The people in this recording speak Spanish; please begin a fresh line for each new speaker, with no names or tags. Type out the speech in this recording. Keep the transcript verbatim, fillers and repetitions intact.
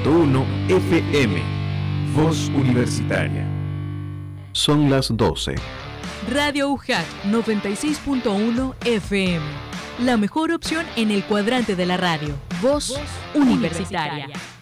punto uno F M. Voz Universitaria.
Son las doce.
Radio U J A C noventa y seis punto uno F M. La mejor opción en el cuadrante de la radio. Voz, Voz Universitaria. Universitaria.